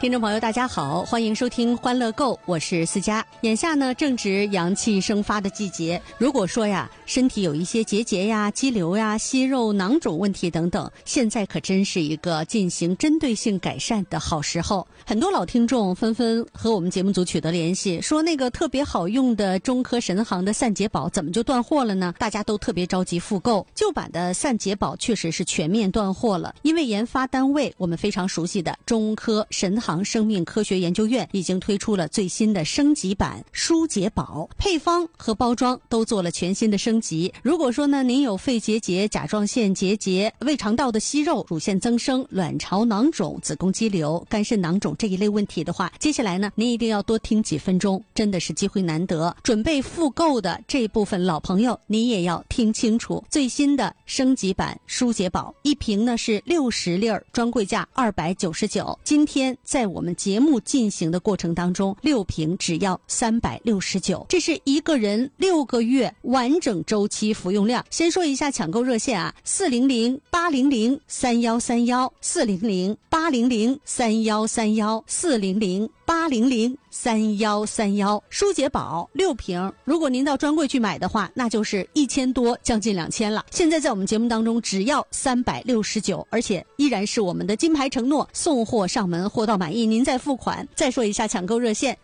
听众朋友大家好，欢迎收听欢乐购，我是思佳。眼下呢正值阳气生发的季节，如果说呀身体有一些结节呀、肌瘤呀、息肉、囊肿问题等等，现在可真是一个进行针对性改善的好时候。很多老听众纷纷和我们节目组取得联系，说那个特别好用的中科神行的散结宝怎么就断货了呢？大家都特别着急复购。旧版的散结宝确实是全面断货了，因为研发单位我们非常熟悉的中科神行生命科学研究院已经推出了最新的升级版舒解宝，配方和包装都做了全新的升级。如果说呢您有肺结节、甲状腺结节、胃肠道的息肉、乳腺增生、卵巢囊肿、子宫肌瘤、肝肾囊肿这一类问题的话，接下来呢您一定要多听几分钟，真的是机会难得。准备复购的这部分老朋友，你也要听清楚最新的升级版舒解宝，一瓶呢是60粒，专柜价299，今天在我们节目进行的过程当中，6瓶只要369，这是一个人6个月完整周期服用量。先说一下抢购热线啊，400-800-3131，400-800-3131，400-800-3131。舒解宝6瓶，如果您到专柜去买的话，那就是1000多，将近2000了。现在在我们节目当中只要369，而且依然是我们的金牌承诺，送货上门，货到满意您再付款。再说一下抢购热线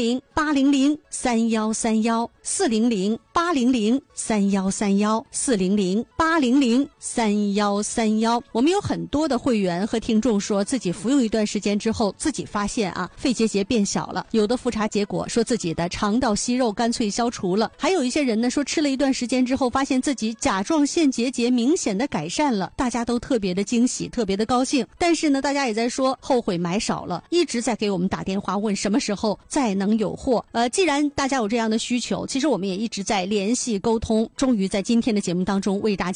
，400-800-3131，400-800-3131，400-800-3131。我们有很多的会员和听众说自己服用一段时间之后，自己发现啊肺结节变小了，有的复查结果说自己的肠道息肉干脆消除了，还有一些人呢说吃了一段时间之后发现自己甲状腺结节明显的改善了，大家都特别的惊喜，特别的高兴。但是呢大家也在说后悔买少了，一直在给我们打电话问什么时候再能有货。既然大家有这样的需求，其实我们也一直在联系沟通，终于在今天的节目当中为大家